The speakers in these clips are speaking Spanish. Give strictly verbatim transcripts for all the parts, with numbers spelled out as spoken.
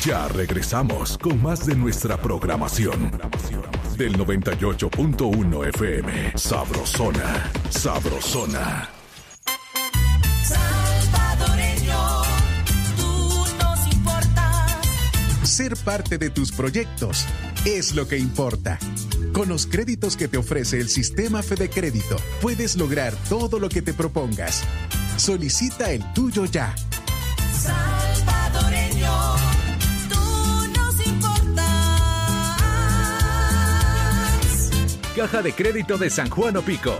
Ya regresamos con más de nuestra programación. Del noventa y ocho punto uno F M. Sabrosona, sabrosona. Salvadoreño, tú nos importas. Ser parte de tus proyectos es lo que importa. Con los créditos que te ofrece el sistema Fede Crédito, puedes lograr todo lo que te propongas. Solicita el tuyo ya. Salvadoreño, tú nos importas. Caja de Crédito de San Juan Opico.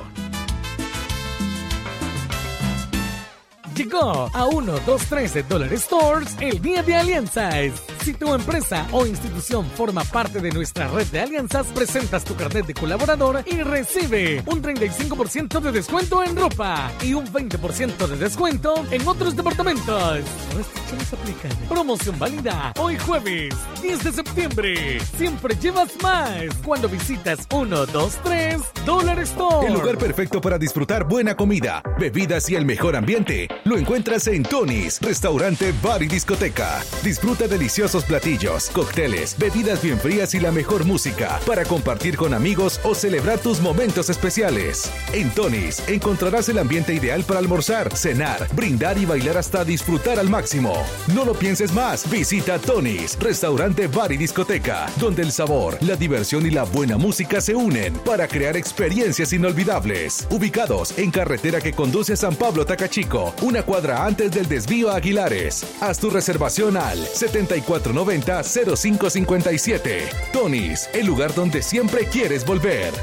Llegó a uno dos tres de Dollar Stores el Día de Alianzas. Si tu empresa o institución forma parte de nuestra red de alianzas, presentas tu carnet de colaborador y recibe un treinta y cinco por ciento de descuento en ropa y un veinte por ciento de descuento en otros departamentos. Restricciones aplican. Promoción válida hoy jueves diez de septiembre. Siempre llevas más cuando visitas uno dos tres Dollar Store. El lugar perfecto para disfrutar buena comida, bebidas y el mejor ambiente lo encuentras en Tony's, restaurante, bar y discoteca. Disfruta deliciosos platillos, cócteles, bebidas bien frías y la mejor música para compartir con amigos o celebrar tus momentos especiales. En Tony's encontrarás el ambiente ideal para almorzar, cenar, brindar y bailar hasta disfrutar al máximo. No lo pienses más, visita Tony's, restaurante, bar y discoteca, donde el sabor, la diversión y la buena música se unen para crear experiencias inolvidables. Ubicados en carretera que conduce a San Pablo Tacachico, una cuadra antes del desvío a Aguilares. Haz tu reservación al setenta y cuatro noventa cero cinco cincuenta y siete. Tony's, el lugar donde siempre quieres volver.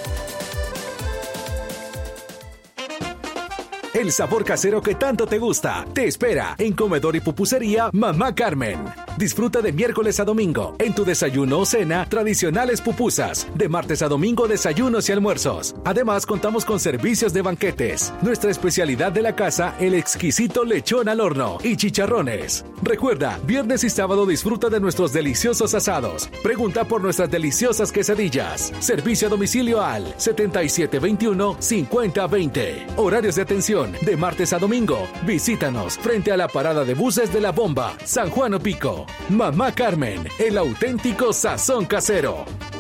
El sabor casero que tanto te gusta te espera en Comedor y Pupusería Mamá Carmen. Disfruta de miércoles a domingo en tu desayuno o cena tradicionales pupusas. De martes a domingo desayunos y almuerzos. Además contamos con servicios de banquetes. Nuestra especialidad de la casa, el exquisito lechón al horno y chicharrones. Recuerda, viernes y sábado disfruta de nuestros deliciosos asados. Pregunta por nuestras deliciosas quesadillas. Servicio a domicilio al setenta y siete veintiuno cincuenta veinte. Horarios de atención de martes a domingo. Visítanos frente a la parada de buses de La Bomba, San Juan Opico. Mamá Carmen, el auténtico sazón casero.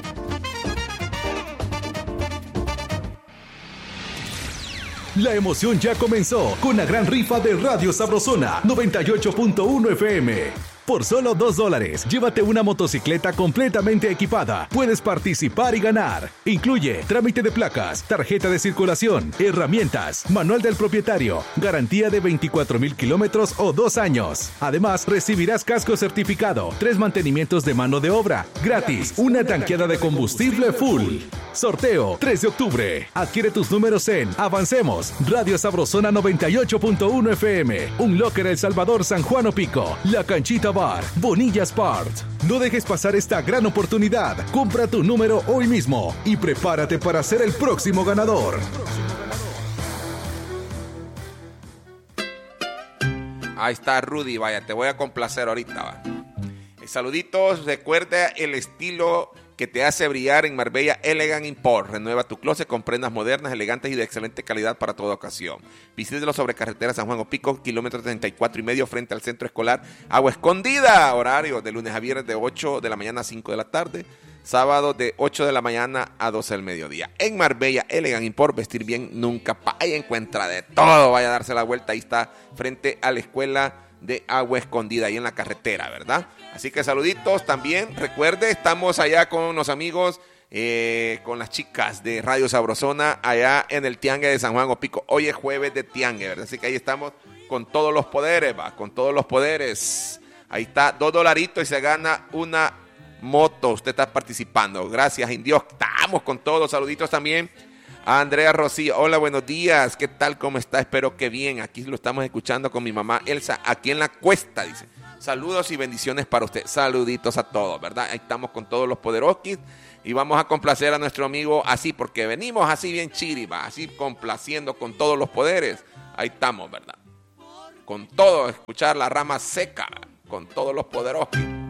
La emoción ya comenzó con la gran rifa de Radio Sabrosona noventa y ocho punto uno F M. Por solo dos dólares, llévate una motocicleta completamente equipada. Puedes participar y ganar. Incluye trámite de placas, tarjeta de circulación, herramientas, manual del propietario, garantía de veinticuatro mil kilómetros o dos años. Además, recibirás casco certificado, tres mantenimientos de mano de obra, gratis, una tanqueada de combustible full. Sorteo tres de octubre. Adquiere tus números en Avancemos, Radio Sabrosona noventa y ocho punto uno F M, Un Locker El Salvador, San Juan Opico, La Canchita Bar, Bonilla Sport. No dejes pasar esta gran oportunidad. Compra tu número hoy mismo y prepárate para ser el próximo ganador. Ahí está Rudy, vaya, te voy a complacer ahorita. Va. Saluditos, recuerda el estilo que te hace brillar en Marbella Elegant Import. Renueva tu closet con prendas modernas, elegantes y de excelente calidad para toda ocasión. Visítelo sobre carretera San Juan Opico, kilómetro treinta y cuatro y medio, frente al centro escolar Agua Escondida. Horario de lunes a viernes de ocho de la mañana a cinco de la tarde. Sábado de ocho de la mañana a doce del mediodía. En Marbella Elegant Import, vestir bien nunca pa. Ahí encuentra de todo. Vaya a darse la vuelta. Ahí está, frente a la escuela de Agua Escondida, ahí en la carretera, ¿verdad? Así que saluditos también. Recuerde, estamos allá con los amigos, eh, con las chicas de Radio Sabrosona, allá en el Tiangue de San Juan Opico. Hoy es jueves de Tiangue, ¿verdad? Así que ahí estamos con todos los poderes, va, con todos los poderes. Ahí está, dos dolaritos y se gana una moto. Usted está participando. Gracias, indios. Estamos con todos. Saluditos también a Andrea Rocío. Hola, buenos días. ¿Qué tal? ¿Cómo está? Espero que bien. Aquí lo estamos escuchando con mi mamá Elsa, aquí en la Cuesta, dice. Saludos y bendiciones para usted. Saluditos a todos, ¿verdad? Ahí estamos con todos los poderoskis y vamos a complacer a nuestro amigo así, porque venimos así bien chiriba, así complaciendo con todos los poderes. Ahí estamos, ¿verdad? Con todo, escuchar la rama seca, con todos los poderoskis.